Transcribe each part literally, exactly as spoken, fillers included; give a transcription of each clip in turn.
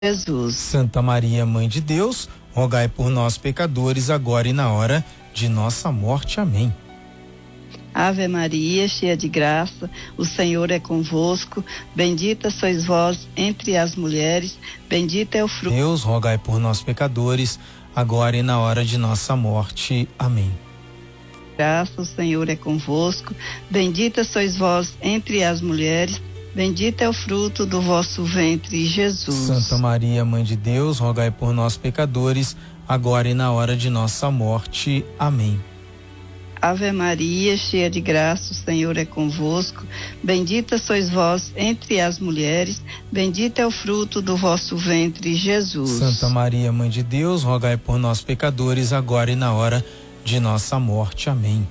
Jesus. Santa Maria, Mãe de Deus, rogai por nós pecadores, agora e na hora de nossa morte. Amém. Ave Maria, cheia de graça, o Senhor é convosco, bendita sois vós entre as mulheres, bendito é o fruto. Deus, rogai por nós pecadores, agora e na hora de nossa morte. Amém. Graça, o Senhor é convosco, bendita sois vós entre as mulheres, bendito é o fruto do vosso ventre, Jesus. Santa Maria, Mãe de Deus, rogai por nós pecadores, agora e na hora de nossa morte. Amém. Ave Maria, cheia de graça, o Senhor é convosco, bendita sois vós entre as mulheres, bendito é o fruto do vosso ventre, Jesus. Santa Maria, Mãe de Deus, rogai por nós pecadores, agora e na hora de nossa morte. Amém.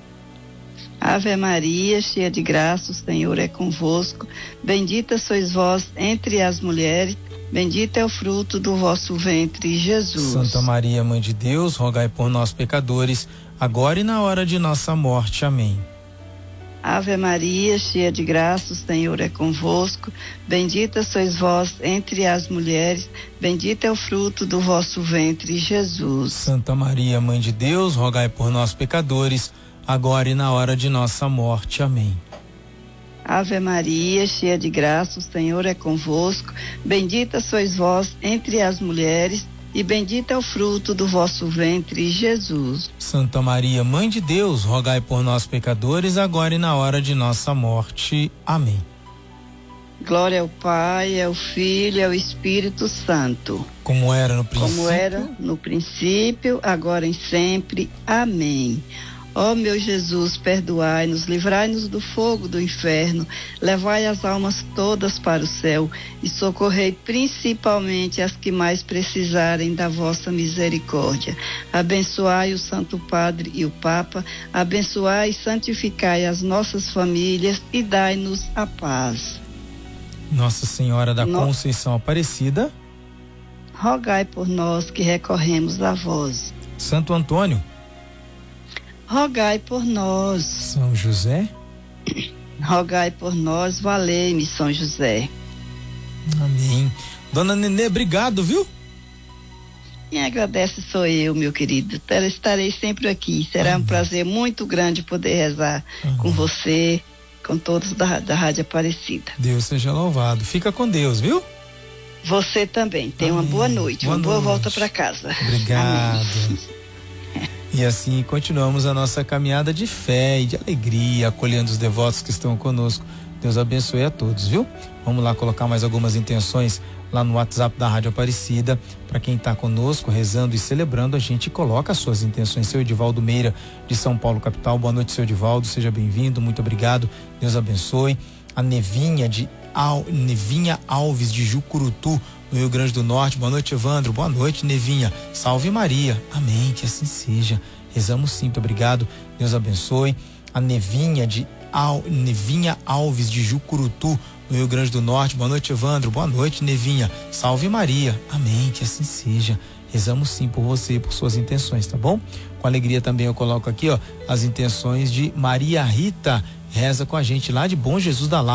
Ave Maria, cheia de graça, o Senhor é convosco, bendita sois vós entre as mulheres, bendito é o fruto do vosso ventre, Jesus. Santa Maria, Mãe de Deus, rogai por nós pecadores, agora e na hora de nossa morte. Amém. Ave Maria, cheia de graça, o Senhor é convosco, bendita sois vós entre as mulheres, bendito é o fruto do vosso ventre, Jesus. Santa Maria, Mãe de Deus, rogai por nós pecadores, agora e na hora de nossa morte. Amém. Ave Maria, cheia de graça, o Senhor é convosco, bendita sois vós entre as mulheres, e bendito é o fruto do vosso ventre, Jesus. Santa Maria, Mãe de Deus, rogai por nós pecadores, agora e na hora de nossa morte. Amém. Glória ao Pai, ao Filho e ao Espírito Santo. Como era no princípio. Como era no princípio, agora e sempre. Amém. Ó meu Jesus, perdoai-nos, livrai-nos do fogo do inferno, levai as almas todas para o céu e socorrei principalmente as que mais precisarem da vossa misericórdia. Abençoai o Santo Padre e o Papa, abençoai e santificai as nossas famílias e dai-nos a paz. Nossa Senhora da no... Conceição Aparecida, rogai por nós que recorremos a vós. Santo Antônio, rogai por nós. São José, rogai por nós, valei-me São José. Amém. Dona Nenê, obrigado, viu? Quem agradece sou eu, meu querido. Estarei sempre aqui. Será Amém. Um prazer muito grande poder rezar Amém. Com você, com todos da, da Rádio Aparecida. Deus seja louvado. Fica com Deus, viu? Você também. Tenha Amém. Uma boa noite, boa uma noite. Boa volta para casa. Obrigado. E assim continuamos a nossa caminhada de fé e de alegria, acolhendo os devotos que estão conosco. Deus abençoe a todos, viu? Vamos lá colocar mais algumas intenções lá no WhatsApp da Rádio Aparecida. Para quem está conosco, rezando e celebrando, a gente coloca as suas intenções. Seu Edivaldo Meira, de São Paulo, capital. Boa noite, seu Edivaldo. Seja bem-vindo, muito obrigado. Deus abençoe. A Nevinha, de Al... Nevinha Alves, de Jucurutu, no Rio Grande do Norte. Boa noite, Evandro. Boa noite, Nevinha. Salve Maria. Amém, que assim seja. Rezamos sim, muito obrigado. Deus abençoe. A Nevinha de Al... Nevinha Alves, de Jucurutu, no Rio Grande do Norte. Boa noite, Evandro. Boa noite, Nevinha. Salve Maria. Amém, que assim seja. Rezamos sim por você e por suas intenções, tá bom? Com alegria também eu coloco aqui, ó, as intenções de Maria Rita. Reza com a gente lá de Bom Jesus da Lapa.